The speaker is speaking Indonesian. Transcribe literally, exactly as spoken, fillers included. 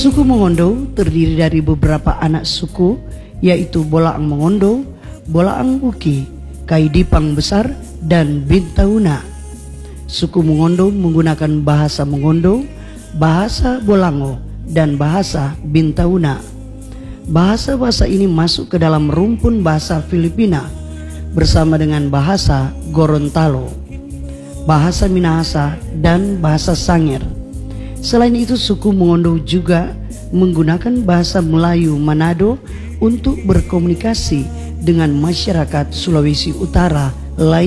Suku Mongondo terdiri dari beberapa anak suku, yaitu Bolaang Mongondo, Bolaang Uki, Kaidipang Besar, dan Bintauna. Suku Mongondo menggunakan bahasa Mongondo, bahasa Bolango, dan bahasa Bintauna. Bahasa-bahasa ini masuk ke dalam rumpun bahasa Filipina bersama dengan bahasa Gorontalo, bahasa Minahasa, dan bahasa Sangir. Selain itu, suku Mongondo juga menggunakan bahasa Melayu Manado untuk berkomunikasi dengan masyarakat Sulawesi Utara lain.